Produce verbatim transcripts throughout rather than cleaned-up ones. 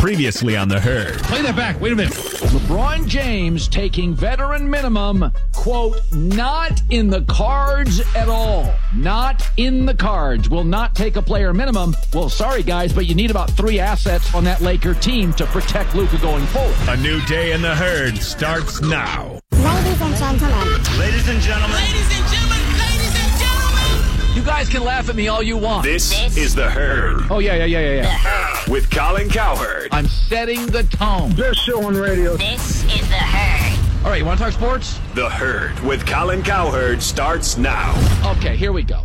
Previously on The Herd. Play that back. Wait a minute. LeBron James taking veteran minimum, quote, not in the cards at all. Not in the cards. Will not take a player minimum. Well, sorry, guys, but you need about three assets on that Laker team to protect Luka going forward. A new day in The Herd starts now. Ladies and gentlemen. Ladies and gentlemen. Ladies and gentlemen. Ladies and gentlemen. You guys can laugh at me all you want. This, This is The Herd. Oh, yeah, yeah, yeah, yeah, The yeah. Herd. With Colin Cowherd. I'm setting the tone. Best show on radio. This is The Herd. All right, you want to talk sports? The Herd with Colin Cowherd starts now. Okay, here we go.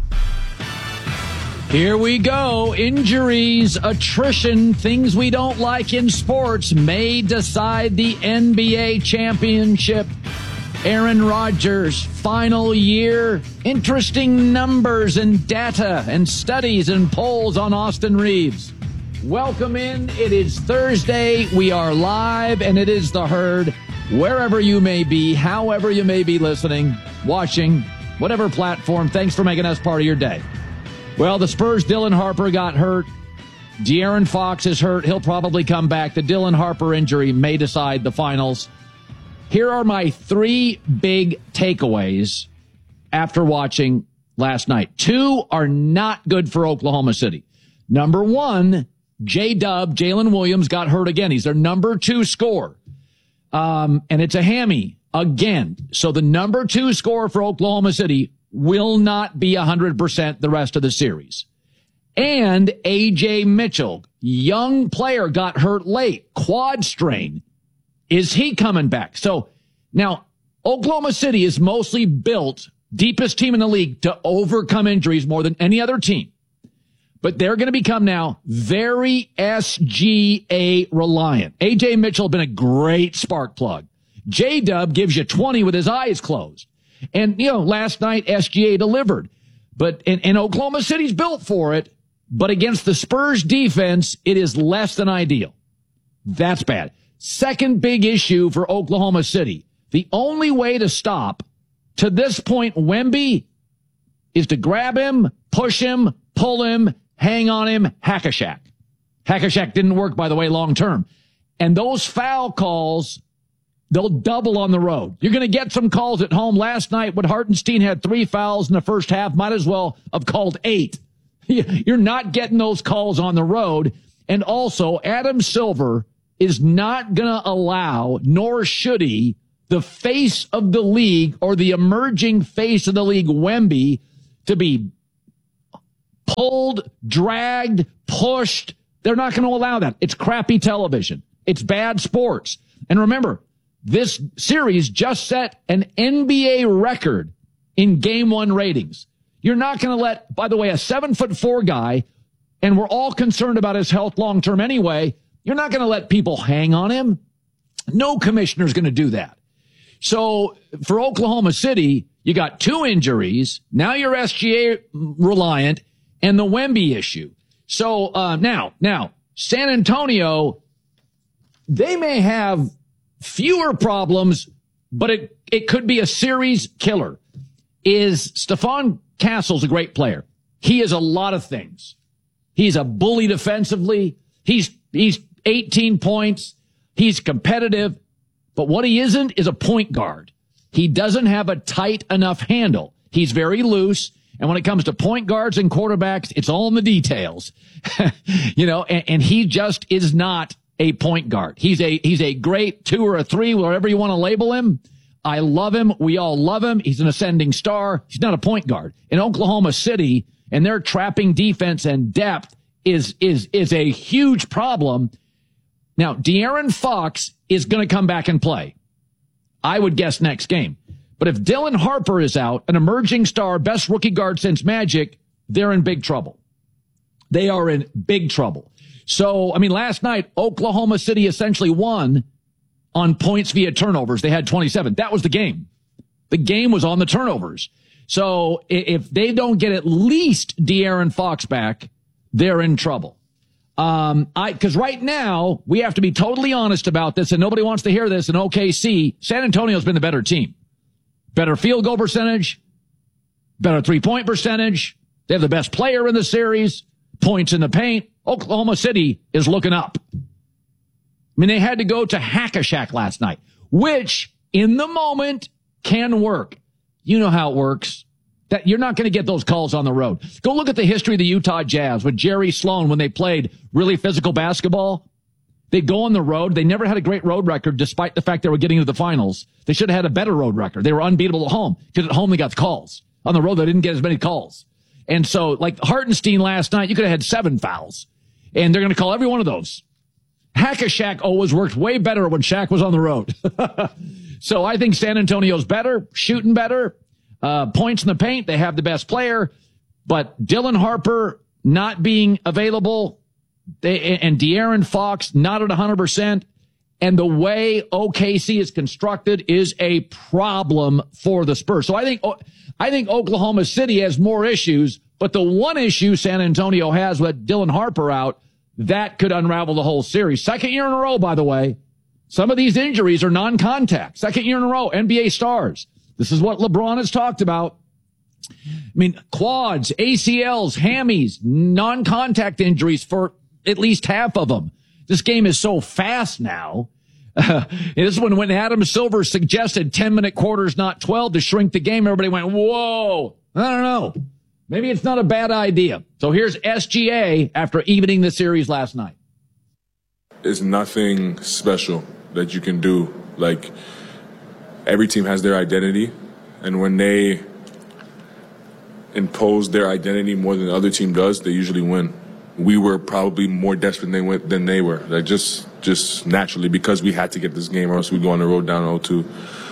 Here we go. Injuries, attrition, things we don't like in sports may decide the N B A championship. Aaron Rodgers, final year. Interesting numbers and data and studies and polls on Austin Reeves. Welcome in. It is Thursday. We are live, and it is The Herd. Wherever you may be, however you may be listening, watching, whatever platform, thanks for making us part of your day. Well, the Spurs' Dylan Harper got hurt. De'Aaron Fox is hurt. He'll probably come back. The Dylan Harper injury may decide the finals. Here are my three big takeaways after watching last night. Two are not good for Oklahoma City. Number one, J-Dub, Jalen Williams, got hurt again. He's their number two scorer. Um, and it's a hammy again. So the number two scorer for Oklahoma City will not be one hundred percent the rest of the series. And A J Mitchell, young player, got hurt late, quad strain. Is he coming back? So now Oklahoma City is mostly built, deepest team in the league, to overcome injuries more than any other team. But they're going to become now very S G A reliant. A J Mitchell has been a great spark plug. J-Dub gives you twenty with his eyes closed. And, you know, last night S G A delivered. But, and, and Oklahoma City's built for it. But against the Spurs defense, it is less than ideal. That's bad. Second big issue for Oklahoma City. The only way to stop, to this point, Wemby, is to grab him, push him, pull him, hang on him, hack-a-shack. Hack-a-shack didn't work, by the way, long term. And those foul calls, they'll double on the road. You're going to get some calls at home. Last night, when Hartenstein had three fouls in the first half, might as well have called eight. You're not getting those calls on the road. And also, Adam Silver is not going to allow, nor should he, the face of the league or the emerging face of the league, Wemby, to be pulled, dragged, pushed. They're not going to allow that. It's crappy television. It's bad sports. And remember, this series just set an N B A record in game one ratings. You're not going to let, by the way, a seven foot four guy, and we're all concerned about his health long term anyway, you're not going to let people hang on him. No commissioner's going to do that. So for Oklahoma City, you got two injuries. Now you're S G A reliant. And the Wemby issue. So uh, now, now, San Antonio, they may have fewer problems, but it, it could be a series killer. Is Stephon Castle's a great player. He is a lot of things. He's a bully defensively. He's he's eighteen points. He's competitive. But what he isn't is a point guard. He doesn't have a tight enough handle. He's very loose. And when it comes to point guards and quarterbacks, it's all in the details, you know, and, and he just is not a point guard. He's a, he's a great two or a three, whatever you want to label him. I love him. We all love him. He's an ascending star. He's not a point guard. In Oklahoma City, and their trapping defense and depth is, is, is a huge problem. Now, De'Aaron Fox is going to come back and play. I would guess next game. But if Dylan Harper is out, an emerging star, best rookie guard since Magic, they're in big trouble. They are in big trouble. So, I mean, last night, Oklahoma City essentially won on points via turnovers. They had twenty-seven. That was the game. The game was on the turnovers. So if they don't get at least De'Aaron Fox back, they're in trouble. Um, I, cause right now we have to be totally honest about this, and nobody wants to hear this in O K C. San Antonio's been the better team. Better field goal percentage, better three-point percentage. They have the best player in the series, points in the paint. Oklahoma City is looking up. mean, they had to go to Hack-a-Shack last night, which in the moment can work. You know how it works. That you're not going to get those calls on the road. Go look at the history of the Utah Jazz with Jerry Sloan when they played really physical basketball. They'd go on the road. They never had a great road record despite the fact they were getting to the finals. They should have had a better road record. They were unbeatable at home because at home they got the calls. On the road, they didn't get as many calls. And so, like Hartenstein last night, you could have had seven fouls. And they're going to call every one of those. Hack-a-Shack always worked way better when Shaq was on the road. So I think San Antonio's better, shooting better, uh, points in the paint. They have the best player. But Dylan Harper not being available, they, and De'Aaron Fox not at one hundred percent, and the way O K C is constructed is a problem for the Spurs. So I think I think Oklahoma City has more issues, but the one issue San Antonio has with Dylan Harper out, that could unravel the whole series. Second year in a row, by the way. Some of these injuries are non-contact. Second year in a row, N B A stars. This is what LeBron has talked about. I mean, quads, A C Ls, hammies, non-contact injuries for at least half of them. This game is so fast now. Uh, this is when, when Adam Silver suggested ten-minute quarters, not twelve, to shrink the game, everybody went, whoa, I don't know. Maybe it's not a bad idea. So here's S G A after evening the series last night. It's nothing special that you can do. Like, every team has their identity, and when they impose their identity more than the other team does, they usually win. We were probably more desperate than they, than they were, like just just naturally, because we had to get this game or else we'd go on the road down oh two.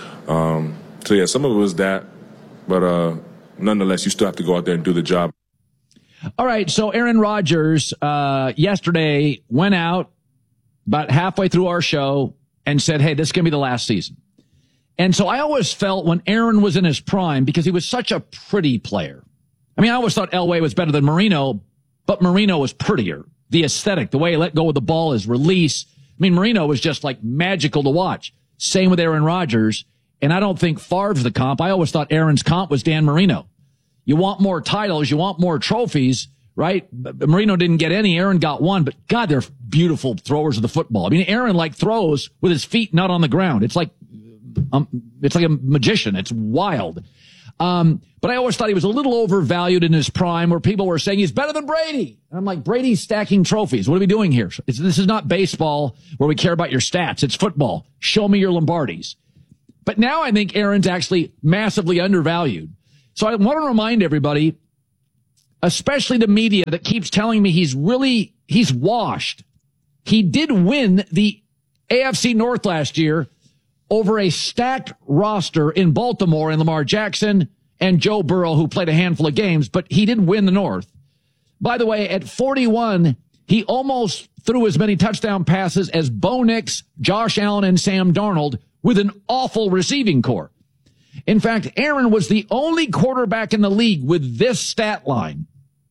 Um, so, yeah, some of it was that, but uh, nonetheless, you still have to go out there and do the job. All right, so Aaron Rodgers uh, yesterday went out about halfway through our show and said, hey, this is going to be the last season. And so I always felt when Aaron was in his prime, because he was such a pretty player. I mean, I always thought Elway was better than Marino, but Marino was prettier. The aesthetic, the way he let go of the ball, his release. I mean, Marino was just like magical to watch. Same with Aaron Rodgers. And I don't think Favre's the comp. I always thought Aaron's comp was Dan Marino. You want more titles, you want more trophies, right? Marino didn't get any. Aaron got one, but God, they're beautiful throwers of the football. I mean, Aaron like throws with his feet not on the ground. It's like, um, it's like a magician. It's wild. Um, but I always thought he was a little overvalued in his prime, where people were saying he's better than Brady. And I'm like, Brady's stacking trophies. What are we doing here? It's, this is not baseball where we care about your stats. It's football. Show me your Lombardis. But now I think Aaron's actually massively undervalued. So I want to remind everybody, especially the media that keeps telling me he's really, he's washed. He did win the A F C North last year over a stacked roster in Baltimore and Lamar Jackson and Joe Burrow, who played a handful of games, but he did win the North. By the way, at forty-one, he almost threw as many touchdown passes as Bo Nix, Josh Allen, and Sam Darnold with an awful receiving core. In fact, Aaron was the only quarterback in the league with this stat line.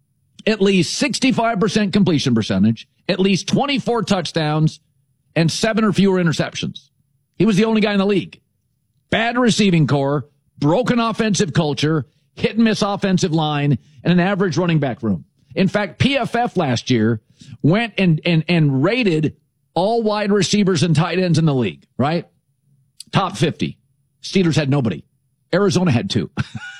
At least sixty-five percent completion percentage, at least twenty-four touchdowns, and seven or fewer interceptions. He was the only guy in the league. Bad receiving core, broken offensive culture, hit and miss offensive line, and an average running back room. In fact, P F F last year went and, and, and rated all wide receivers and tight ends in the league, right? Top fifty. Steelers had nobody. Arizona had two.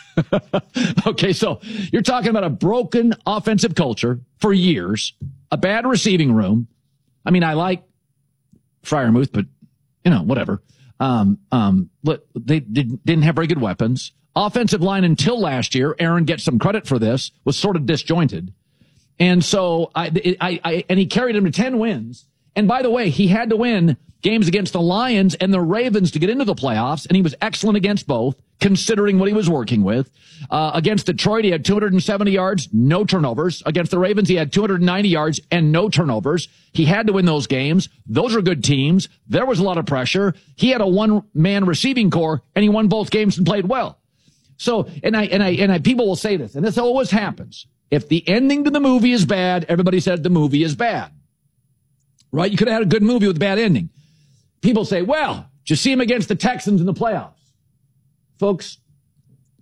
Okay, so you're talking about a broken offensive culture for years, a bad receiving room. I mean, I like Freiermuth, but, you know, whatever. Um, um, they didn't, didn't have very good weapons. Offensive line until last year, Aaron gets some credit for this, was sort of disjointed. And so I, I, I, and he carried him to ten wins. And by the way, he had to win games against the Lions and the Ravens to get into the playoffs, and he was excellent against both, considering what he was working with. Uh, against Detroit, he had two hundred seventy yards, no turnovers. Against the Ravens, he had two hundred ninety yards and no turnovers. He had to win those games. Those are good teams. There was a lot of pressure. He had a one-man receiving core, and he won both games and played well. So, and I, and I, and I, people will say this, and this always happens. If the ending to the movie is bad, everybody said the movie is bad. Right? You could have had a good movie with a bad ending. People say, well, did you see him against the Texans in the playoffs? Folks,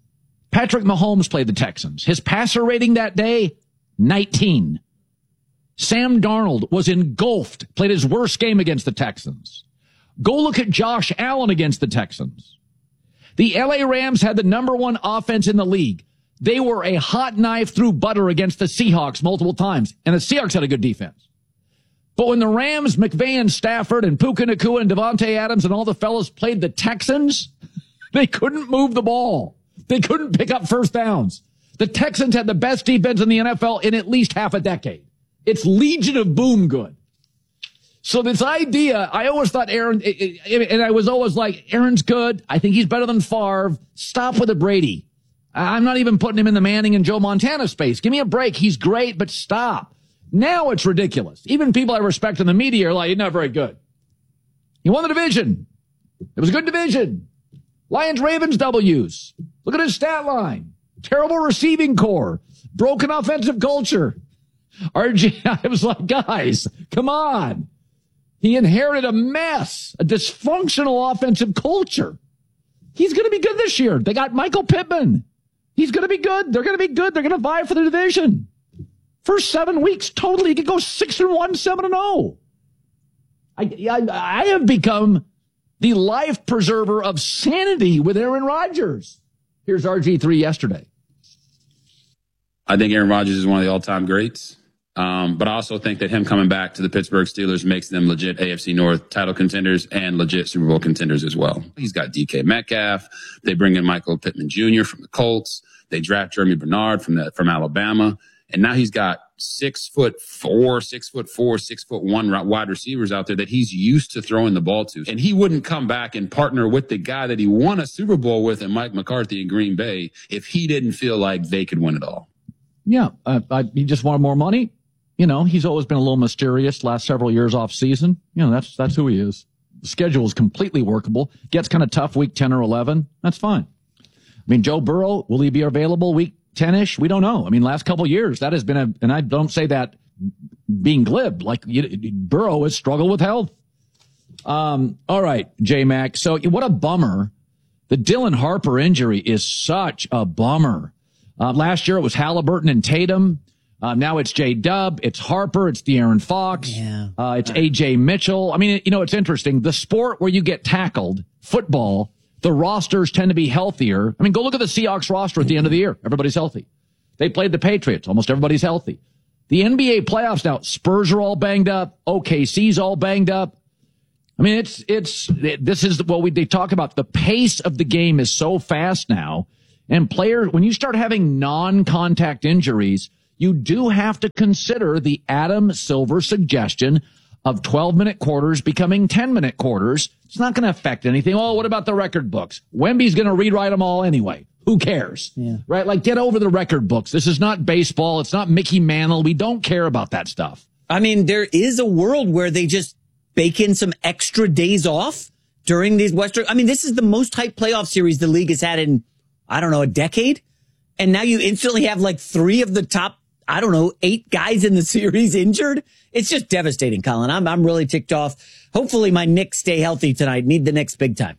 Patrick Mahomes played the Texans. His passer rating that day, nineteen. Sam Darnold was engulfed, played his worst game against the Texans. Go look at Josh Allen against the Texans. The L A Rams had the number one offense in the league. They were a hot knife through butter against the Seahawks multiple times, and the Seahawks had a good defense. But when the Rams, McVay and Stafford and Puka Nacua and Devontae Adams and all the fellas played the Texans, they couldn't move the ball. They couldn't pick up first downs. The Texans had the best defense in the N F L in at least half a decade. It's Legion of Boom good. So this idea, I always thought Aaron, and I was always like, Aaron's good. I think he's better than Favre. Stop with the Brady. I'm not even putting him in the Manning and Joe Montana space. Give me a break. He's great, but stop. Now it's ridiculous. Even people I respect in the media are like, he's not very good. He won the division. It was a good division. Lions, Ravens, W's. Look at his stat line. Terrible receiving core. Broken offensive culture. R J, I was like, guys, come on. He inherited a mess, a dysfunctional offensive culture. He's going to be good this year. They got Michael Pittman. He's going to be good. They're going to be good. They're going to vie for the division. First seven weeks, totally, he could go six and one, seven and zero. I, I, I have become the life preserver of sanity with Aaron Rodgers. Here's R G three yesterday. I think Aaron Rodgers is one of the all-time greats. Um, but I also think that him coming back to the Pittsburgh Steelers makes them legit A F C North title contenders and legit Super Bowl contenders as well. He's got D K Metcalf. They bring in Michael Pittman Junior from the Colts. They draft Jeremy Bernard from the, from Alabama. And now he's got six foot four, six foot four, six foot one wide receivers out there that he's used to throwing the ball to. And he wouldn't come back and partner with the guy that he won a Super Bowl with in Mike McCarthy in Green Bay if he didn't feel like they could win it all. Yeah. Uh, I, he just wanted more money. You know, he's always been a little mysterious last several years off season. You know, that's, that's who he is. The schedule is completely workable. Gets kind of tough week ten or eleven. That's fine. I mean, Joe Burrow, will he be available week ten-ish? We don't know. I mean, last couple of years, that has been a, and I don't say that being glib, like you, Burrow has struggled with health. Um, all right, J-Mac. So what a bummer. The Dylan Harper injury is such a bummer. Uh, last year it was Halliburton and Tatum. Uh, now it's J-Dub, it's Harper, it's De'Aaron Fox, yeah. uh, it's A J Mitchell. I mean, you know, it's interesting. The sport where you get tackled, football, the rosters tend to be healthier. I mean, go look at the Seahawks roster at the end of the year. Everybody's healthy. They played the Patriots. Almost everybody's healthy. The N B A playoffs now, Spurs are all banged up. O K C's all banged up. I mean, it's, it's, it, this is what we, they talk about. The pace of the game is so fast now. And players, when you start having non-contact injuries, you do have to consider the Adam Silver suggestion of twelve-minute quarters becoming ten-minute quarters. It's not going to affect anything. Oh, what about the record books? Wemby's going to rewrite them all anyway. Who cares? Yeah. Right? Like, get over the record books. This is not baseball. It's not Mickey Mantle. We don't care about that stuff. I mean, there is a world where they just bake in some extra days off during these Western. I mean, this is the most hyped playoff series the league has had in, I don't know, a decade. And now you instantly have like three of the top, I don't know, eight guys in the series injured. It's just devastating, Colin. I'm I'm really ticked off. Hopefully my Knicks stay healthy tonight. Need the Knicks big time.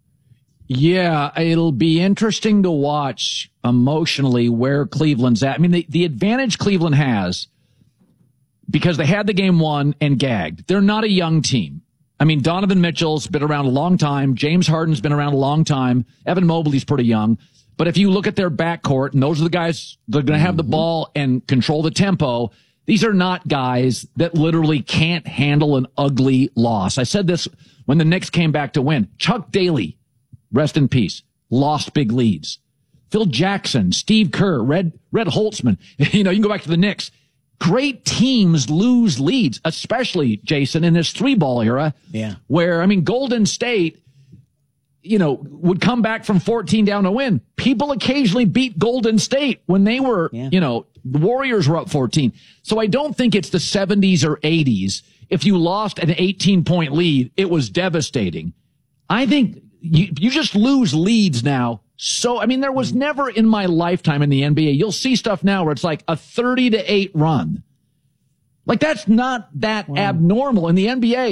Yeah, it'll be interesting to watch emotionally where Cleveland's at. I mean, the, the advantage Cleveland has, because they had the game won and gagged, they're not a young team. I mean, Donovan Mitchell's been around a long time. James Harden's been around a long time. Evan Mobley's pretty young. But if you look at their backcourt, and those are the guys that are going to have the ball and control the tempo, these are not guys that literally can't handle an ugly loss. I said this when the Knicks came back to win. Chuck Daly, rest in peace, lost big leads. Phil Jackson, Steve Kerr, Red, Red Holtzman. You know, you can go back to the Knicks. Great teams lose leads, especially, Jason, in this three-ball era. Yeah. Where, I mean, Golden State, you know, would come back from fourteen down to win. People occasionally beat Golden State when they were, yeah. you know, the Warriors were up fourteen. So I don't think it's the seventies or eighties. If you lost an eighteen-point lead, it was devastating. I think you, you just lose leads now. So, I mean, there was never in my lifetime in the N B A, you'll see stuff now where it's like a thirty to eight run. Like, that's not that wow. abnormal. In the N B A,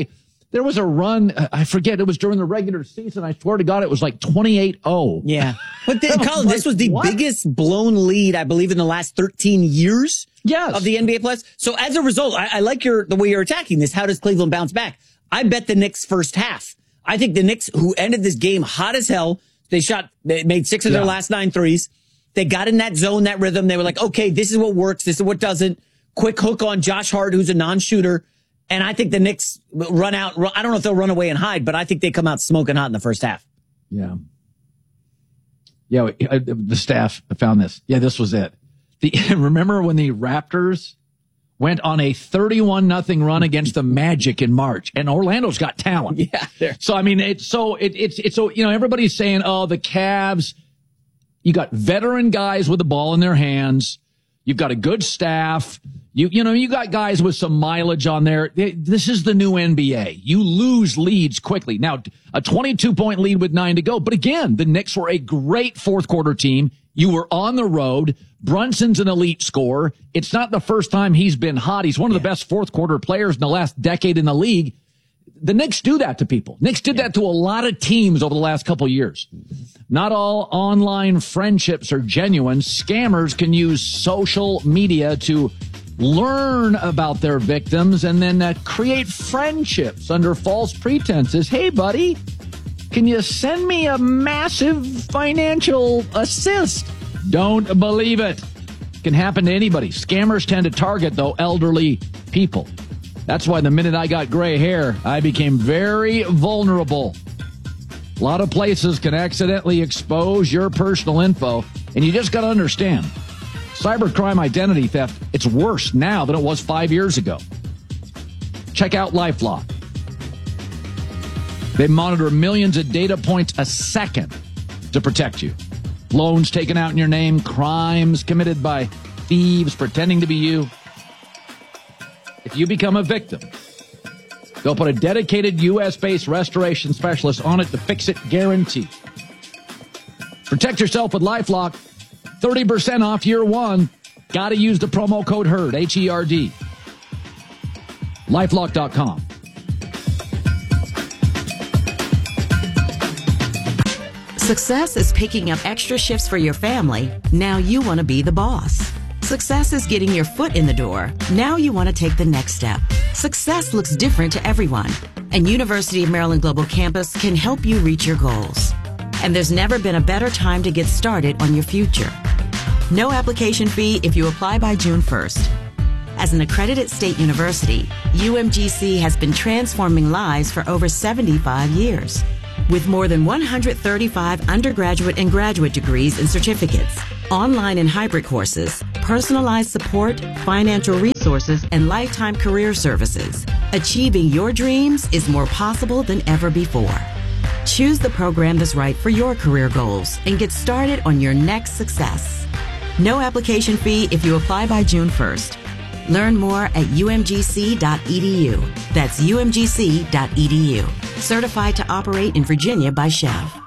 There was a run, I forget, it was during the regular season. I swear to God, it was like twenty-eight oh. Yeah. But the, Colin, like, this was the what? biggest blown lead, I believe, in the last thirteen years Yes. of the N B A playoffs. So as a result, I, I like your the way you're attacking this. How does Cleveland bounce back? I bet the Knicks first half. I think the Knicks, who ended this game hot as hell, they shot, they made six of their Yeah. last nine threes. They got in that zone, that rhythm. They were like, okay, this is what works. This is what doesn't. Quick hook on Josh Hart, who's a non-shooter. And I think the Knicks run out. I don't know if they'll run away and hide, but I think they come out smoking hot in the first half. Yeah. Yeah, I- the staff found this. Yeah, this was it. The remember when the Raptors went on a thirty-one nothing run against the Magic in March, and Orlando's got talent. Yeah. So I mean, it's so it, it's it's so you know everybody's saying, oh, the Cavs. You got veteran guys with the ball in their hands. You've got a good staff. You you know you got guys with some mileage on there. This is the new N B A. You lose leads quickly. Now a twenty-two point lead with nine to go. But again, the Knicks were a great fourth quarter team. You were on the road. Brunson's an elite scorer. It's not the first time he's been hot. He's one of the best fourth quarter players in the last decade in the league. The Knicks do that to people. Knicks did that to a lot of teams over the last couple of years. Not all online friendships are genuine. Scammers can use social media to learn about their victims and then uh, create friendships under false pretenses. Hey, buddy, can you send me a massive financial assist? Don't believe it. Can happen to anybody. Scammers tend to target, though, elderly people. That's why the minute I got gray hair, I became very vulnerable. A lot of places can accidentally expose your personal info, and you just got to understand, cybercrime identity theft, it's worse now than it was five years ago. Check out LifeLock. They monitor millions of data points a second to protect you. Loans taken out in your name, crimes committed by thieves pretending to be you. If you become a victim, they'll put a dedicated U S-based restoration specialist on it to fix it, guaranteed. Protect yourself with LifeLock. thirty percent off year one. Got to use the promo code HERD, H E R D. LifeLock dot com. Success is picking up extra shifts for your family. Now you want to be the boss. Success is getting your foot in the door. Now you want to take the next step. Success looks different to everyone, and University of Maryland Global Campus can help you reach your goals. And there's never been a better time to get started on your future. No application fee if you apply by June first. As an accredited state university, U M G C has been transforming lives for over seventy-five years. With more than one hundred thirty-five undergraduate and graduate degrees and certificates, online and hybrid courses, personalized support, financial resources, and lifetime career services, achieving your dreams is more possible than ever before. Choose the program that's right for your career goals and get started on your next success. No application fee if you apply by June first. Learn more at U M G C dot E D U. That's U M G C dot E D U. Certified to operate in Virginia by Chev.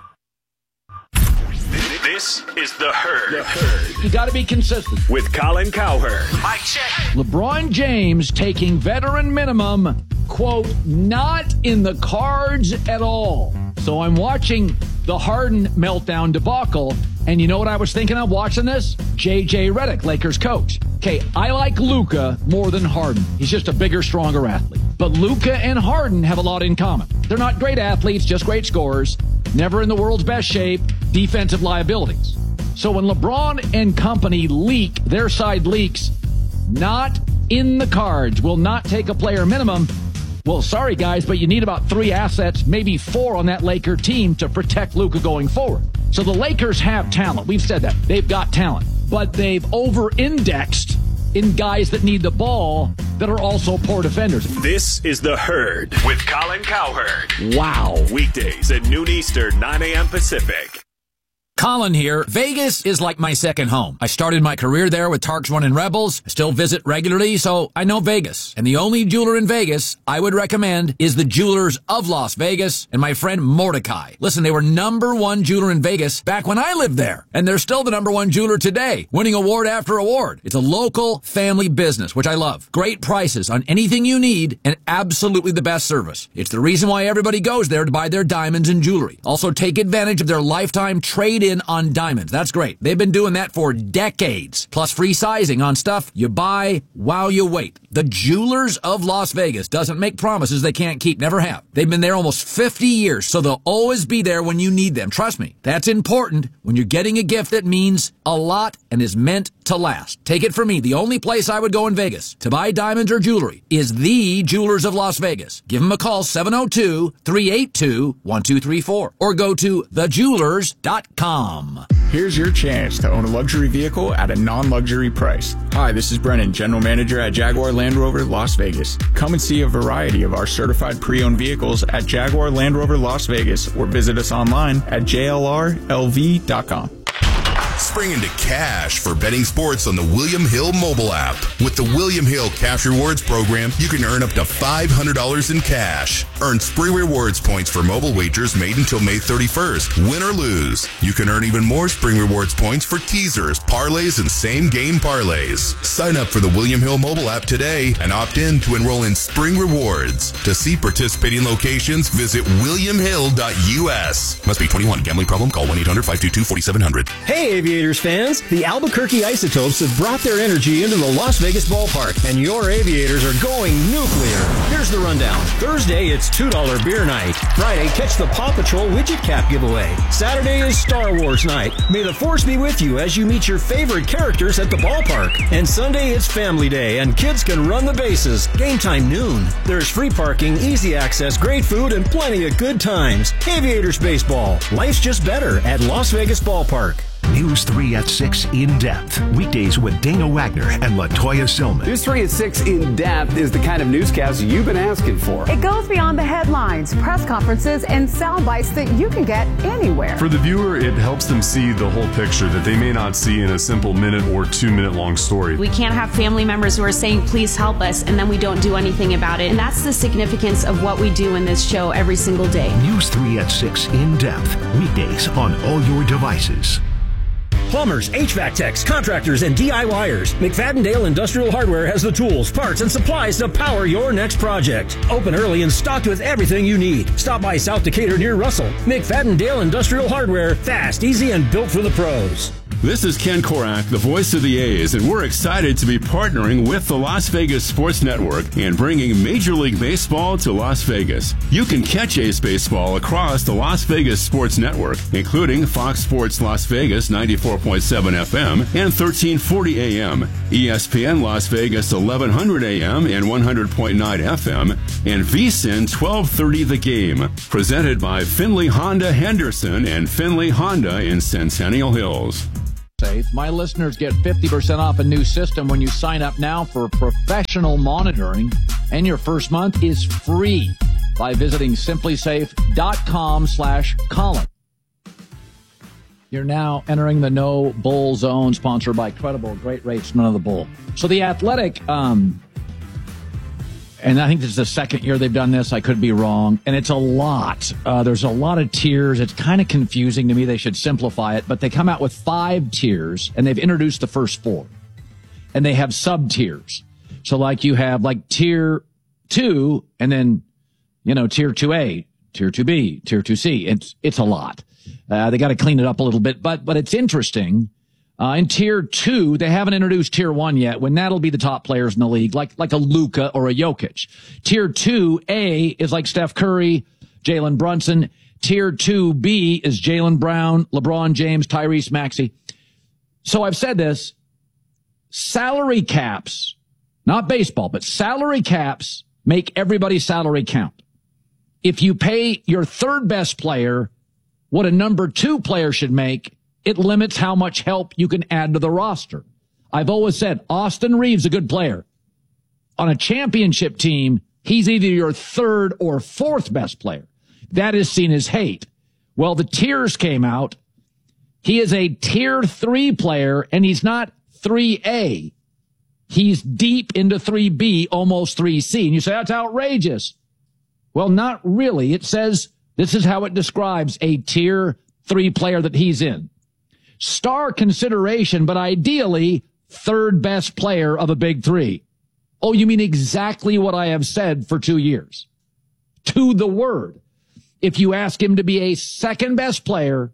This is The Herd. The Herd. You got to be consistent. With Colin Cowherd. Mic check. LeBron James taking veteran minimum, quote, not in the cards at all. So I'm watching the Harden meltdown debacle, and you know what I was thinking of watching this? J J Redick, Lakers coach. Okay, I like Luka more than Harden. He's just a bigger, stronger athlete. But Luka and Harden have a lot in common. They're not great athletes, just great scorers, never in the world's best shape, defensive liabilities. So when LeBron and company leak, their side leaks, not in the cards, will not take a player minimum. Well, sorry, guys, but you need about three assets, maybe four on that Laker team to protect Luka going forward. So the Lakers have talent. We've said that. They've got talent. But they've over-indexed in guys that need the ball that are also poor defenders. This is The Herd with Colin Cowherd. Wow. Weekdays at noon Eastern, nine a.m. Pacific. Colin here. Vegas is like my second home. I started my career there with Tarks One and Rebels. I still visit regularly, so I know Vegas. And the only jeweler in Vegas I would recommend is the Jewelers of Las Vegas and my friend Mordecai. Listen, they were number one jeweler in Vegas back when I lived there. And they're still the number one jeweler today, winning award after award. It's a local family business, which I love. Great prices on anything you need and absolutely the best service. It's the reason why everybody goes there to buy their diamonds and jewelry. Also, take advantage of their lifetime trade-in on diamonds. That's great. They've been doing that for decades. Plus free sizing on stuff you buy while you wait. The Jewelers of Las Vegas doesn't make promises they can't keep. Never have. They've been there almost fifty years, so they'll always be there when you need them. Trust me. That's important when you're getting a gift that means a lot and is meant to last. Take it from me. The only place I would go in Vegas to buy diamonds or jewelry is the Jewelers of Las Vegas. Give them a call, seven oh two, three eight two, one two three four, or go to the jewelers dot com. Here's your chance to own a luxury vehicle at a non-luxury price. Hi, this is Brennan, General Manager at Jaguar Land Rover Las Vegas. Come and see a variety of our certified pre-owned vehicles at Jaguar Land Rover Las Vegas or visit us online at j l r l v dot com. Spring into cash for betting sports on the William Hill mobile app. With the William Hill Cash Rewards program, you can earn up to five hundred dollars in cash. Earn Spree Rewards points for mobile wagers made until May thirty-first. Win or lose. You can earn even more Spring Rewards points for teasers, parlays, and same-game parlays. Sign up for the William Hill mobile app today and opt in to enroll in Spring Rewards. To see participating locations, visit william hill dot u s. Must be twenty-one. Gambling problem? Call one eight hundred, five two two, four seven zero zero. Hey, Aviators fans, the Albuquerque Isotopes have brought their energy into the Las Vegas ballpark, and your Aviators are going nuclear. Here's the rundown. Thursday, it's two dollar beer night. Friday, catch the Paw Patrol widget cap giveaway. Saturday is Star Wars night. May the Force be with you as you meet your favorite characters at the ballpark. And Sunday, it's Family Day, and kids can run the bases. Game time noon. There's free parking, easy access, great food, and plenty of good times. Aviators baseball. Life's just better at Las Vegas Ballpark. News three at six In Depth. Weekdays with Dana Wagner and LaToya Silman. News three at six In Depth is the kind of newscast you've been asking for. It goes beyond the headlines, press conferences, and sound bites that you can get anywhere. For the viewer, it helps them see the whole picture that they may not see in a simple minute or two minute long story. We can't have family members who are saying, please help us, and then we don't do anything about it. And that's the significance of what we do in this show every single day. News three at six In Depth. Weekdays on all your devices. Plumbers, H V A C techs, contractors, and DIYers. McFadden-Dale Industrial Hardware has the tools, parts, and supplies to power your next project. Open early and stocked with everything you need. Stop by South Decatur near Russell. McFadden-Dale Industrial Hardware. Fast, easy, and built for the pros. This is Ken Korak, the voice of the A's, and we're excited to be partnering with the Las Vegas Sports Network and bringing Major League Baseball to Las Vegas. You can catch A's baseball across the Las Vegas Sports Network, including Fox Sports Las Vegas ninety-four point seven F M and thirteen forty A M, E S P N Las Vegas eleven hundred A M and one hundred point nine F M, and V S I N twelve thirty The Game, presented by Finley Honda Henderson and Finley Honda in Centennial Hills. My listeners get fifty percent off a new system when you sign up now for professional monitoring, and your first month is free by visiting simplysafe.com slash Colin. You're now entering the No Bull Zone, sponsored by Credible. Great rates, none of the bull. So the Athletic, um, and I think this is the second year they've done this. I could be wrong. And it's a lot. Uh, there's a lot of tiers. It's kind of confusing to me. They should simplify it. But they come out with five tiers, and they've introduced the first four. And they have sub-tiers. So like you have like tier two, and then, you know, tier two A, tier two B, tier two C. It's, it's a lot. Uh, they got to clean it up a little bit. But, but it's interesting. Uh, in tier two, they haven't introduced tier one yet, when that'll be the top players in the league, like, like a Luka or a Jokic. Tier two A is like Steph Curry, Jalen Brunson. Tier two B is Jaylen Brown, LeBron James, Tyrese Maxey. So I've said this, salary caps, not baseball, but salary caps make everybody's salary count. If you pay your third best player what a number two player should make, it limits how much help you can add to the roster. I've always said Austin Reeves, a good player. On a championship team, he's either your third or fourth best player. That is seen as hate. Well, the tiers came out, He is a tier three player, and he's not three A. He's deep into three B, almost three C. And you say, that's outrageous. Well, not really. It says this is how it describes a tier three player that he's in. Star consideration, but ideally third best player of a big three. Oh, you mean exactly what I have said for two years. To the word. If you ask him to be a second best player,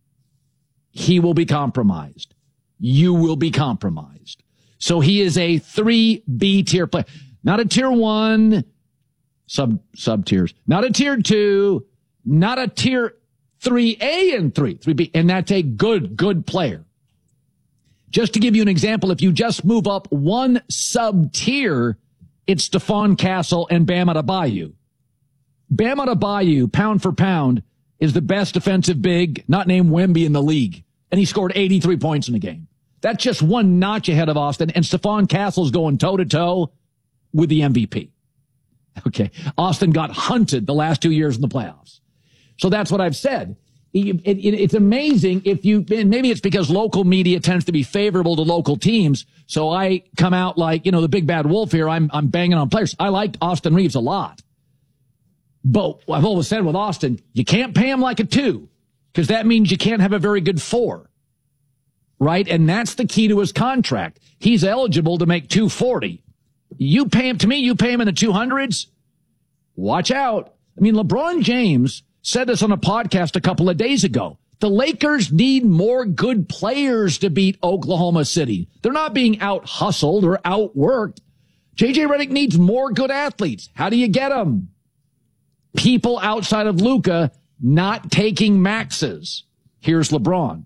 he will be compromised. You will be compromised. So he is a three B tier player. Not a tier one, sub, sub tiers. Not a tier two, not a tier three A and three, three B. And that's a good, good player. Just to give you an example, if you just move up one sub tier, it's Stephon Castle and Bam Adebayo. Bam Adebayo, pound for pound, is the best defensive big, not named Wemby, in the league. And he scored eighty-three points in the game. That's just one notch ahead of Austin. And Stephon Castle's going toe-to-toe with the M V P. Okay. Austin got hunted the last two years in the playoffs. So that's what I've said. It, it, it's amazing if you, and maybe it's because local media tends to be favorable to local teams. So I come out like, you know, the big bad wolf here. I'm, I'm banging on players. I liked Austin Reeves a lot. But I've always said with Austin, you can't pay him like a two, because that means you can't have a very good four. Right? And that's the key to his contract. He's eligible to make two forty. You pay him, to me, you pay him in the two hundreds. Watch out. I mean, LeBron James said this on a podcast a couple of days ago. The Lakers need more good players to beat Oklahoma City. They're not being out-hustled or outworked. J J Redick needs more good athletes. How do you get them? People outside of Luka not taking maxes. Here's LeBron.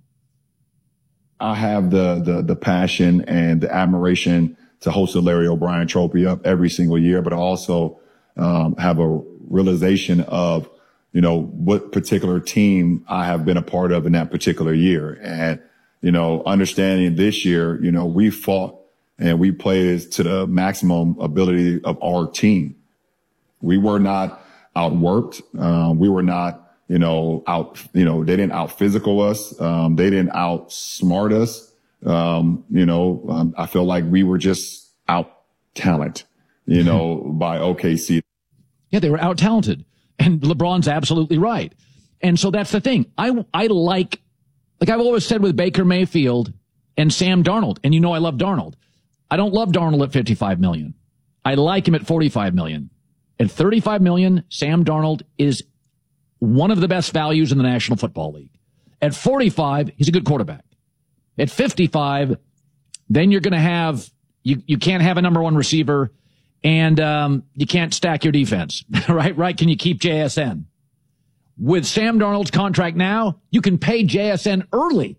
I have the, the, the passion and the admiration to host the Larry O'Brien Trophy up every single year, but I also um, have a realization of, you know, what particular team I have been a part of in that particular year. And, you know, understanding this year, you know, we fought and we played to the maximum ability of our team. We were not outworked. Um, we were not, you know, out, you know, they didn't out physical us. Um, they didn't outsmart us. Um, you know, um, I feel like we were just out talent, you know, by O K C. Yeah, they were out talented. And LeBron's absolutely right. And so that's the thing. I, I like, like I've always said with Baker Mayfield and Sam Darnold, and you know I love Darnold. I don't love Darnold at fifty-five million. I like him at forty-five million. At thirty-five million, Sam Darnold is one of the best values in the National Football League. At forty-five, he's a good quarterback. At fifty-five, then you're going to have, you, you can't have a number one receiver, and um, you can't stack your defense, right? Right? Can you keep J S N? With Sam Darnold's contract now, you can pay J S N early.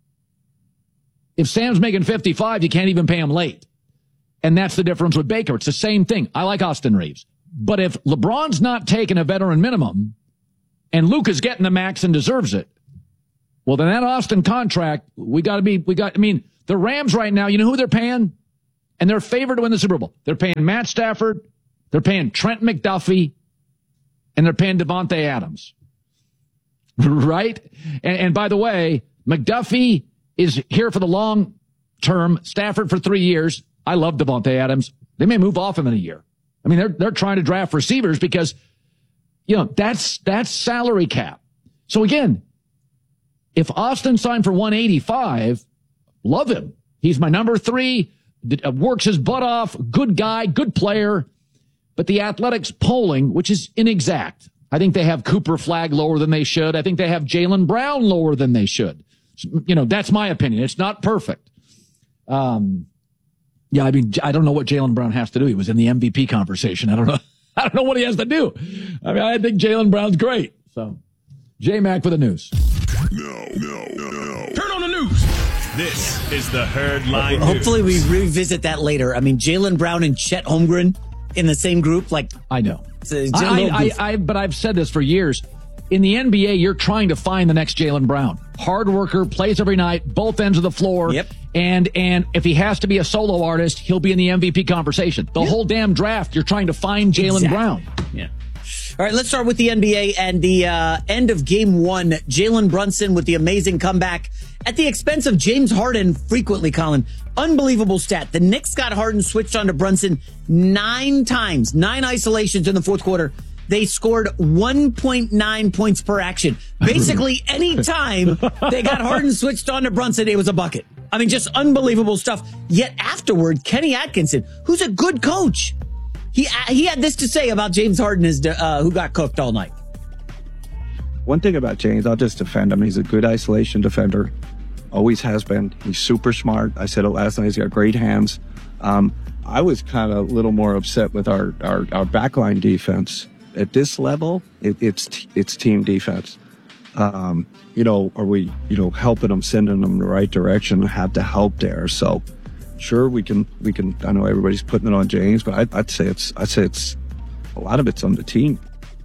If Sam's making fifty-five, you can't even pay him late. And that's the difference with Baker. It's the same thing. I like Austin Reeves. But if LeBron's not taking a veteran minimum and Luka's getting the max and deserves it, well, then that Austin contract, we got to be, we got, I mean, the Rams right now, you know who they're paying? And they're favored to win the Super Bowl. They're paying Matt Stafford, they're paying Trent McDuffie, and they're paying Devontae Adams. Right? And, and by the way, McDuffie is here for the long term, Stafford for three years. I love Devontae Adams. They may move off him in a year. I mean, they're, they're trying to draft receivers because, you know, that's, that's salary cap. So again, if Austin signed for one eighty-five, love him. He's my number three, works his butt off, good guy, good player. But the Athletics polling, which is inexact, I think they have Cooper Flagg lower than they should. I think they have Jaylen Brown lower than they should. You know, that's my opinion. It's not perfect. Um, yeah, I mean, I don't know what Jaylen Brown has to do. He was in the M V P conversation. I don't know. I don't know what he has to do. I mean, I think Jaylen Brown's great. So, J-Mac for the news. No, no, no, no. Turn on the news. This is the Herd Line Hopefully News. we revisit that later. I mean, Jaylen Brown and Chet Holmgren in the same group. Like, I know. It's a, it's a I, I, I, I, but I've said this for years. In the N B A, you're trying to find the next Jaylen Brown. Hard worker, plays every night, both ends of the floor. Yep. And and if he has to be a solo artist, he'll be in the M V P conversation. The yep. whole damn draft, you're trying to find Jaylen exactly. Brown. Yeah. All right, let's start with the N B A and the uh, end of game one. Jalen Brunson with the amazing comeback at the expense of James Harden frequently, Colin. Unbelievable stat. The Knicks got Harden switched on to Brunson nine times, nine isolations in the fourth quarter. They scored one point nine points per action. Basically, any time they got Harden switched on to Brunson, it was a bucket. I mean, just unbelievable stuff. Yet afterward, Kenny Atkinson, who's a good coach, he he had this to say about James Harden, is uh, who got cooked all night. One thing about James, I'll just defend him. He's a good isolation defender. Always has been. He's super smart. I said it last night. He's got great hands. Um, I was kind of a little more upset with our, our, our backline defense. At this level, it, it's it's team defense. Um, you know, are we, you know, helping them, sending them in the right direction, have the help there. So, sure, we can, we can, I know everybody's putting it on James, but I'd, I'd say it's, I'd say it's, a lot of it's on the team.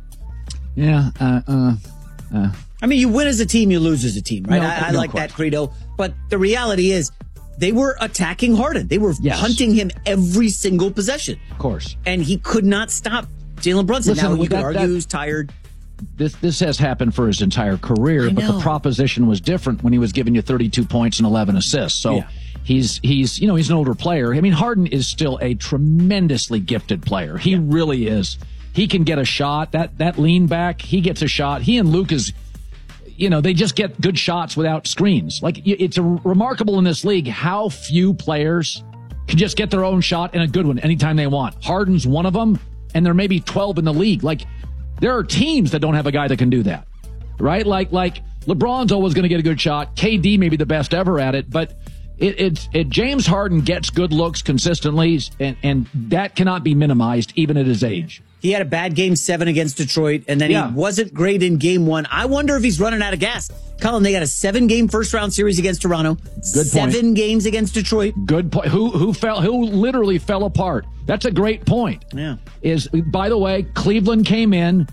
Yeah. Uh, uh, uh. I mean, you win as a team, you lose as a team, right? No, I, I no like question. that credo. But the reality is, they were attacking Harden. They were Yes. hunting him every single possession. Of course. And he could not stop Jalen Brunson. Listen, now, you that- could argue that- he's tired. This this has happened for his entire career, I but the know. proposition was different when he was giving you thirty-two points and eleven assists. So Yeah. he's he's you know he's an older player. I mean, Harden is still a tremendously gifted player. He really is. He can get a shot. That that lean back, he gets a shot. He and Luke is, you know, they just get good shots without screens. Like, it's a remarkable in this league how few players can just get their own shot and a good one anytime they want. Harden's one of them, and there may be twelve in the league. Like, there are teams that don't have a guy that can do that, right? Like, like LeBron's always going to get a good shot. K D may be the best ever at it, but it, it's it, James Harden gets good looks consistently, and, and that cannot be minimized even at his age. He had a bad game seven against Detroit, and then Yeah. he wasn't great in game one. I wonder if he's running out of gas. Colin, they got a seven-game first-round series against Toronto. Good point. Seven games against Detroit. Good point. Who who fell? Who literally fell apart? That's a great point. Yeah. Is, by the way, Cleveland came in.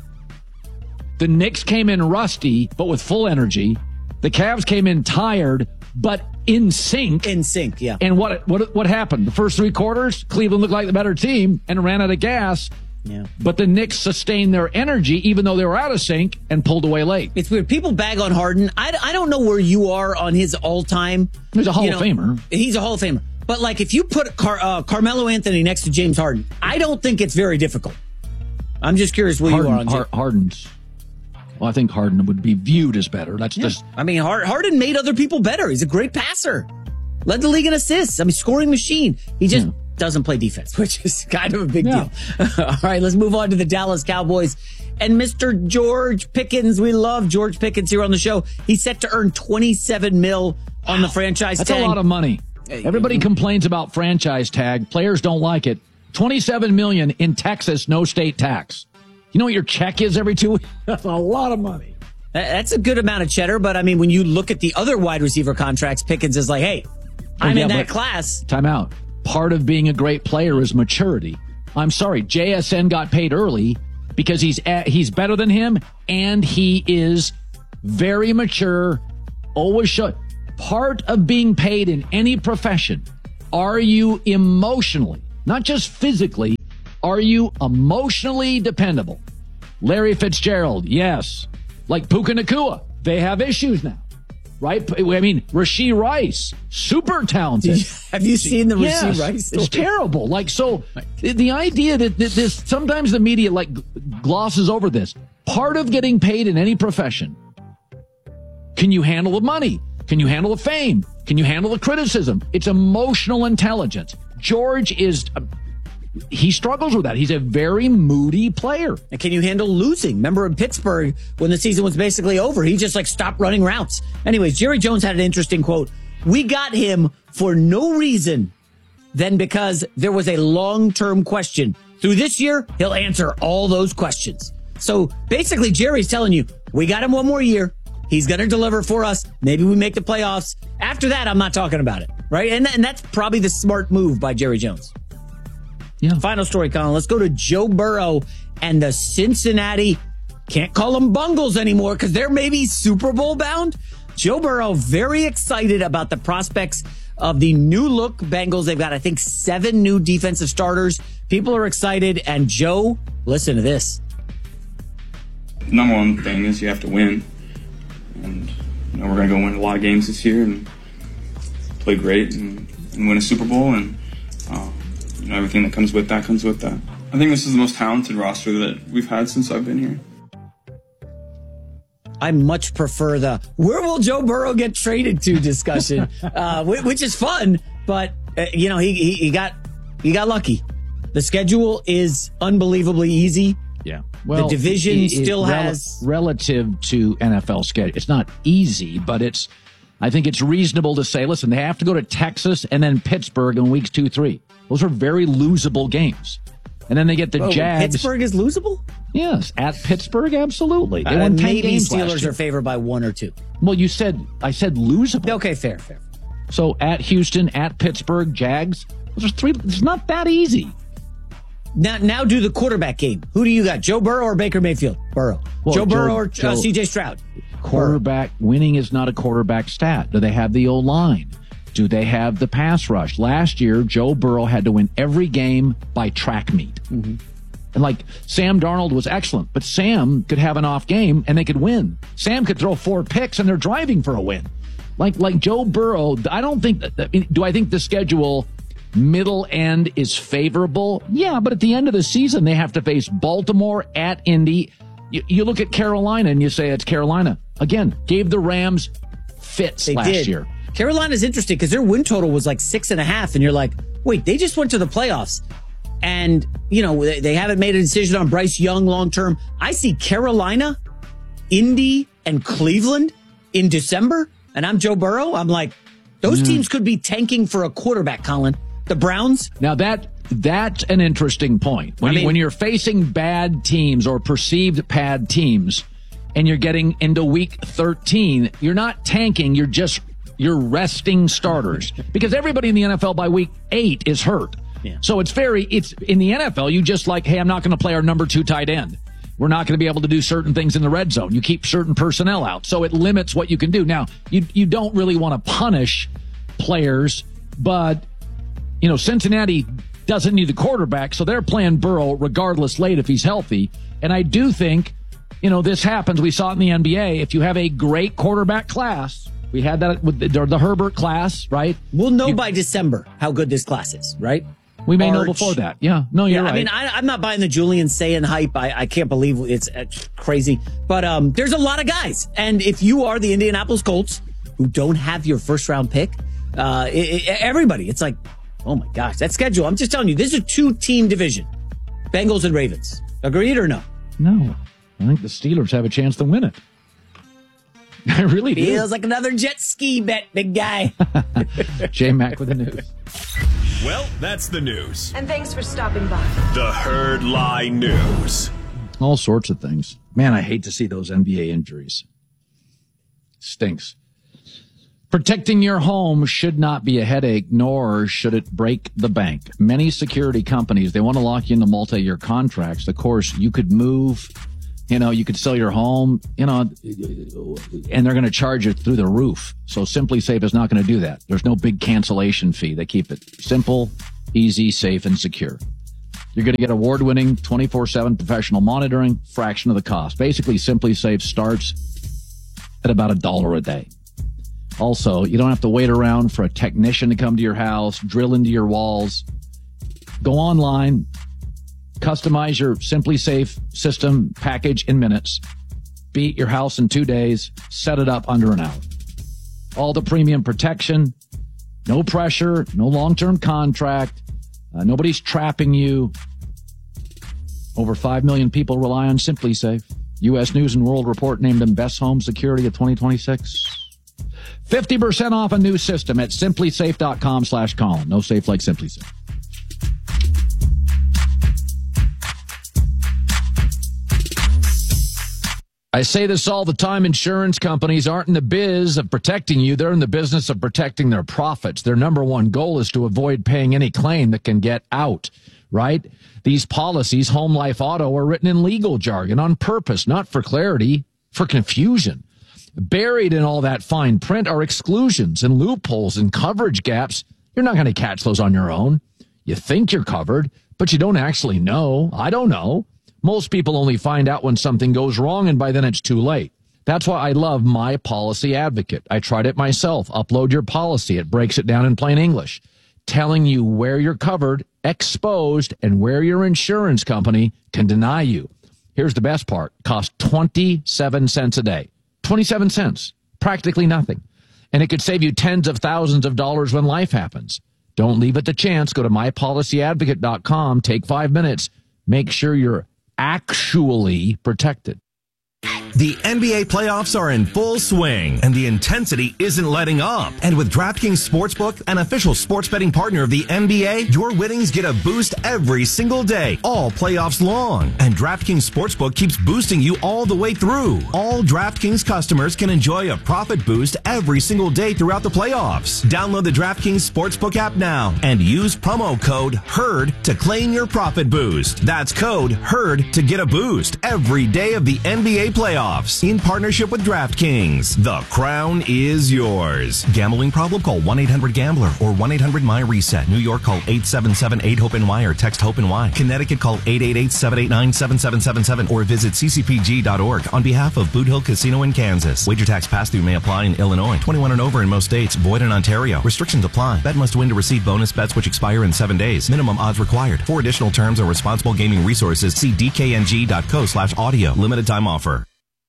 The Knicks came in rusty, but with full energy. The Cavs came in tired, but in sync. In sync, yeah. And what what what happened? The first three quarters, Cleveland looked like the better team and ran out of gas. Yeah. But the Knicks sustained their energy, even though they were out of sync, and pulled away late. It's weird. People bag on Harden. I, I don't know where you are on his all-time. He's a Hall you of know, Famer. He's a Hall of Famer. But, like, if you put Car, uh, Carmelo Anthony next to James Harden, I don't think it's very difficult. I'm just curious where Harden, you are on Har- Harden's. Well, I think Harden would be viewed as better. That's Yeah. just. I mean, Hard- Harden made other people better. He's a great passer. Led the league in assists. I mean, scoring machine. He just Yeah. doesn't play defense, which is kind of a big Yeah. deal. All right, let's move on to the Dallas Cowboys. And Mister George Pickens, we love George Pickens here on the show. He's set to earn twenty-seven mil on the franchise That's tag. a lot of money. Everybody complains about franchise tag. Players don't like it. twenty-seven million dollars in Texas, no state tax. You know what your check is every two weeks? That's a lot of money. That- That's a good amount of cheddar, but I mean, when you look at the other wide receiver contracts, Pickens is like, hey, I'm Yeah, in that but- class. Time out. Part of being a great player is maturity. I'm sorry, J S N got paid early because he's at, he's better than him, and he is very mature. Always show. Part of being paid in any profession, are you emotionally, not just physically, are you emotionally dependable? Larry Fitzgerald, yes. Like Puka Nacua, they have issues now. Right? I mean, Rashee Rice, super talented. Did you- have you seen the Rashee Yes, Rice story? It's terrible. Like, so the, the idea that, that this, sometimes the media like glosses over this. Part of getting paid in any profession, can you handle the money? Can you handle the fame? Can you handle the criticism? It's emotional intelligence. George is, uh, he struggles with that. He's a very moody player. And can you handle losing? Remember in Pittsburgh when the season was basically over, he just like stopped running routes. Anyways, Jerry Jones had an interesting quote. We got him for no reason than because there was a long-term question. Through this year, he'll answer all those questions. So basically, Jerry's telling you, we got him one more year. He's going to deliver for us. Maybe we make the playoffs. After that, I'm not talking about it, right? And, and that's probably the smart move by Jerry Jones. Yeah. Final story, Colin. Let's go to Joe Burrow and the Cincinnati, can't call them Bungles anymore because they're maybe Super Bowl bound. Joe Burrow very excited about the prospects of the new look Bengals. They've got, I think, seven new defensive starters. People are excited. And Joe, listen to this. the number one thing is you have to win. And, you know, we're going to go win a lot of games this year and play great and, and win a Super Bowl. And, uh, you know, everything that comes with that comes with that. I think this is the most talented roster that we've had since I've been here. I much prefer the where will Joe Burrow get traded to discussion, uh, which is fun, but uh, you know he, he he got he got lucky. The schedule is unbelievably easy. Yeah, well, the division it, it, still rel- has relative to N F L schedule. It's not easy, but it's. I think it's reasonable to say, listen, they have to go to Texas and then Pittsburgh in weeks two, three. Those are very losable games. And then they get the oh, Jags. Pittsburgh is losable? Yes, at Pittsburgh, absolutely. They uh, won ten maybe games Steelers last year. are favored by one or two. Well, you said, I said losable. Okay, fair, fair. So at Houston, at Pittsburgh, Jags, those are three. It's not that easy. Now, now do the quarterback game. Who do you got, Joe Burrow or Baker Mayfield? Burrow. Well, Joe Burrow Joe, or Joe, uh, C J Stroud? Quarterback, winning is not a quarterback stat. Do they have the O-line? Do they have the pass rush? Last year, Joe Burrow had to win every game by track meet. Mm-hmm. And like Sam Darnold was excellent, but Sam could have an off game and they could win. Sam could throw four picks and they're driving for a win. Like like Joe Burrow, I don't think that, do I think the schedule middle end is favorable? Yeah, but at the end of the season, they have to face Baltimore at Indy. You, you look at Carolina and you say it's Carolina. Again, gave the Rams fits they last did. year. Carolina's interesting because their win total was like six and a half, and you're like, wait, they just went to the playoffs. And, you know, they haven't made a decision on Bryce Young long term. I see Carolina, Indy, and Cleveland in December, and I'm Joe Burrow. I'm like, those mm. teams could be tanking for a quarterback, Colin. The Browns. Now, that that's an interesting point. When, I mean, you, when you're facing bad teams or perceived bad teams, and you're getting into week thirteen, you're not tanking, you're just you're resting starters. Because everybody in the N F L by week eight is hurt. Yeah. So it's very, it's in the N F L, you just like, hey, I'm not going to play our number two tight end. We're not going to be able to do certain things in the red zone. You keep certain personnel out. So it limits what you can do. Now, you, you don't really want to punish players, but, you know, Cincinnati doesn't need the quarterback, so they're playing Burrow regardless late if he's healthy. And I do think, you know, this happens. We saw it in the N B A. If you have a great quarterback class, we had that with the, the Herbert class, right? We'll know you, by December how good this class is, right? We may March. know before that. Yeah. No, you're yeah, right. I mean, I, I'm not buying the Julian Sayin hype. I, I can't believe it's, it's crazy. But um, there's a lot of guys. And if you are the Indianapolis Colts who don't have your first round pick, uh, it, it, everybody, it's like, oh my gosh, that schedule. I'm just telling you, this is a two team division. Bengals and Ravens. Agreed or no? No. I think the Steelers have a chance to win it. I really do. Feels like another jet ski bet, big guy. J Mac with the news. Well, that's the news. And thanks for stopping by. The Herd Lie News. All sorts of things. Man, I hate to see those N B A injuries. Stinks. Protecting your home should not be a headache, nor should it break the bank. Many security companies, they want to lock you into multi-year contracts. Of course, you could move, you know, you could sell your home, you know, and they're going to charge you through the roof. So SimpliSafe is not going to do that. There's no big cancellation fee. They keep it simple, easy, safe, and secure. You're going to get award-winning twenty-four seven professional monitoring, fraction of the cost. Basically, SimpliSafe starts at about a dollar a day. Also, you don't have to wait around for a technician to come to your house, drill into your walls. Go online, customize your SimpliSafe system package in minutes, beat your house in two days, set it up under an hour. All the premium protection, no pressure, no long-term contract, uh, nobody's trapping you. Over five million people rely on SimpliSafe. U S News and World Report named them Best Home Security of twenty twenty-six. fifty percent off a new system at SimpliSafe.com slash Colin. No safe like SimpliSafe. I say this all the time. Insurance companies aren't in the biz of protecting you. They're in the business of protecting their profits. Their number one goal is to avoid paying any claim that can get out, right? These policies, home, life, auto, are written in legal jargon on purpose, not for clarity, for confusion. Buried in all that fine print are exclusions and loopholes and coverage gaps. You're not going to catch those on your own. You think you're covered, but you don't actually know. I don't know. Most people only find out when something goes wrong, and by then it's too late. That's why I love My Policy Advocate. I tried it myself. Upload your policy. It breaks it down in plain English, telling you where you're covered, exposed, and where your insurance company can deny you. Here's the best part. It costs twenty-seven cents a day. twenty-seven cents. Practically nothing. And it could save you tens of thousands of dollars when life happens. Don't leave it to chance. Go to my policy advocate dot com. Take five minutes. Make sure you're actually protected. The N B A playoffs are in full swing, and the intensity isn't letting up. And with DraftKings Sportsbook, an official sports betting partner of the N B A, your winnings get a boost every single day, all playoffs long. And DraftKings Sportsbook keeps boosting you all the way through. All DraftKings customers can enjoy a profit boost every single day throughout the playoffs. Download the DraftKings Sportsbook app now and use promo code HERD to claim your profit boost. That's code HERD to get a boost every day of the N B A playoffs. In partnership with DraftKings, the crown is yours. Gambling problem? Call one eight hundred gambler or one eight hundred my reset. New York, call eight seven seven eight hope N Y or text HOPE-NY. Connecticut, call eight eight eight seven eight nine seven seven seven seven or visit c c p g dot org on behalf of Boot Hill Casino in Kansas. Wager tax pass-through may apply in Illinois. twenty-one and over in most states. Void in Ontario. Restrictions apply. Bet must win to receive bonus bets which expire in seven days. Minimum odds required. For additional terms or responsible gaming resources, see d k n g dot co slash audio. Limited time offer.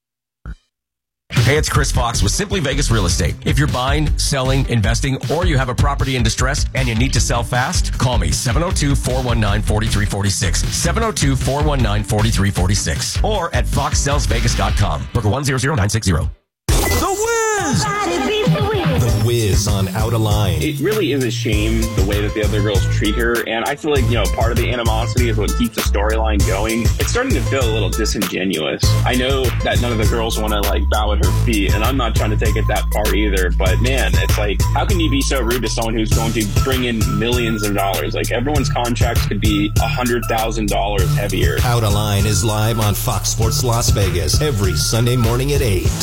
Hey, it's Chris Fox with Simply Vegas Real Estate. If you're buying, selling, investing, or you have a property in distress and you need to sell fast, call me seven oh two, four one nine, four three four six, seven oh two, four one nine, four three four six, or at fox sells vegas dot com. Broker one zero zero nine six zero. The Wiz! The Wiz on Out of Line. It really is a shame the way that the other girls treat her, and I feel like, you know, part of the animosity is what keeps the storyline going. It's starting to feel a little disingenuous. I know that none of the girls want to, like, bow at her feet, and I'm not trying to take it that far either, but man, it's like, how can you be so rude to someone who's going to bring in millions of dollars? Like, everyone's contracts could be one hundred thousand dollars heavier. Out of Line is live on Fox Sports Las Vegas every Sunday morning at eight.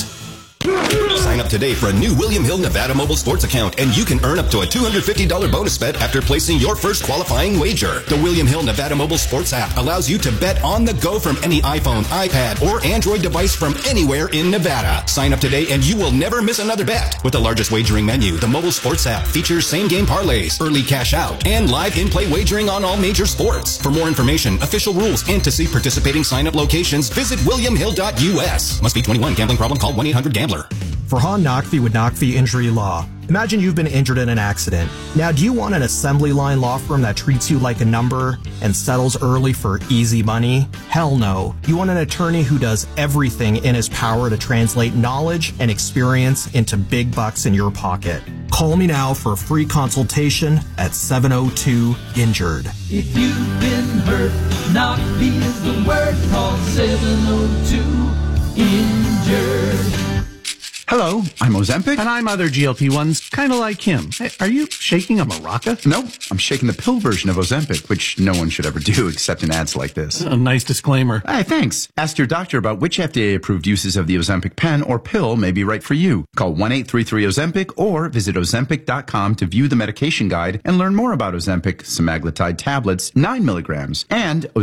Sign up today for a new William Hill Nevada mobile sports account, and you can earn up to a two hundred fifty dollars bonus bet after placing your first qualifying wager. The William Hill Nevada mobile sports app allows you to bet on the go from any iPhone, iPad, or Android device from anywhere in Nevada. Sign up today and you will never miss another bet. With the largest wagering menu, the mobile sports app features same-game parlays, early cash out, and live in-play wagering on all major sports. For more information, official rules, and to see participating sign-up locations, visit william hill dot u s. Must be twenty-one. Gambling problem? Call one eight hundred gambler. Farhan Naqvi with Naqvi Injury Law. Imagine you've been injured in an accident. Now, do you want an assembly line law firm that treats you like a number and settles early for easy money? Hell no. You want an attorney who does everything in his power to translate knowledge and experience into big bucks in your pocket. Call me now for a free consultation at seven oh two injured. If you've been hurt, Naqvi is the word. Call seven oh two injured. Hello, I'm Ozempic. And I'm other G L P ones, kind of like him. Hey, are you shaking a maraca? No, I'm shaking the pill version of Ozempic, which no one should ever do except in ads like this. A nice disclaimer. Hey, thanks. Ask your doctor about which F D A-approved uses of the Ozempic pen or pill may be right for you. Call one eight three three Ozempic or visit ozempic dot com to view the medication guide and learn more about Ozempic, semaglutide tablets, nine milligrams, and